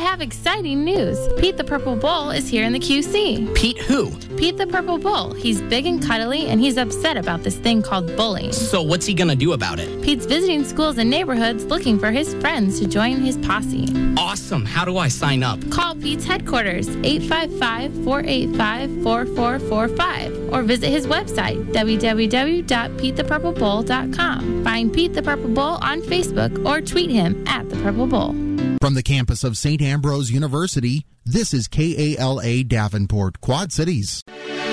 have exciting news. Pete the Purple Bull is here in the QC. Pete who? Pete the Purple Bull. He's big and cuddly, and he's upset about this thing called bullying. So what's he gonna do about it? Pete's visiting schools and neighborhoods looking for his friends to join his posse. Awesome. How do I sign up? Call Pete's headquarters, 855-485-4445, or visit his website, www.petethepurplebull.com. Find Pete the Purple Bull on Facebook or tweet him at the Purple Bull. From the campus of St. Ambrose University, this is KALA Davenport, Quad Cities.